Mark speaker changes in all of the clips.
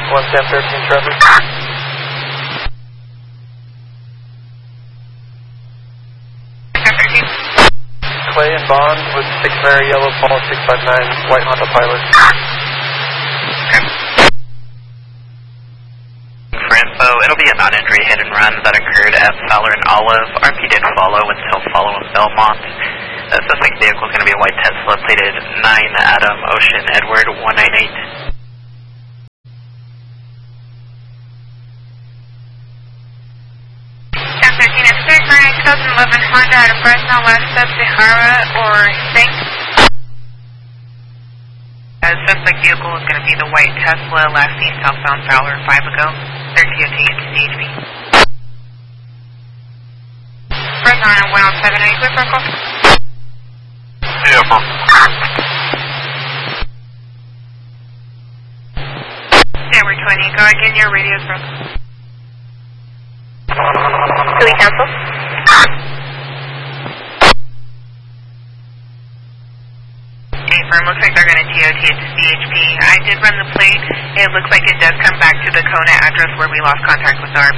Speaker 1: 13 Trevor. Clay and Bond with 6 Mary Yellow Paul 659 White Honda Pilot.
Speaker 2: For info, it'll be a non-entry hit and run that occurred at Fowler and Olive. RP did follow until following Belmont. The suspect vehicle is going to be a white Tesla plated 9 Adam Ocean Edward 198.
Speaker 3: It's 2011 Honda out of Fresno, last stop Sahara or Sink. Suspect vehicle is going to be the white Tesla, last seen southbound Fowler 5 ago. 13 to CHP. Fresno 107, are you clear for a call?
Speaker 4: Yeah,
Speaker 3: Tower 20, go again, your radio's broken.
Speaker 5: Do we cancel?
Speaker 3: Affirm, looks like they're going to TOT it to CHP. I did run the plate. It looks like it does come back to the Kona address where we lost contact with the RV.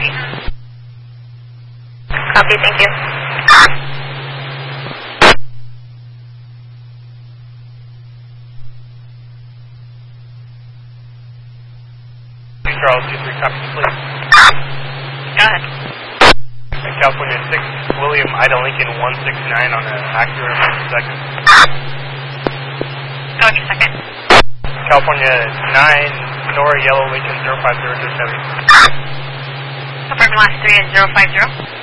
Speaker 5: Copy, thank you.
Speaker 1: Charles, 23 copy, please.
Speaker 3: Go ahead.
Speaker 1: California 6, William Ida Lincoln 169 on an Acura second.
Speaker 3: Go your second.
Speaker 1: California 9, Nora Yellow Lincoln 05027.
Speaker 3: Confirm last 3 and 050.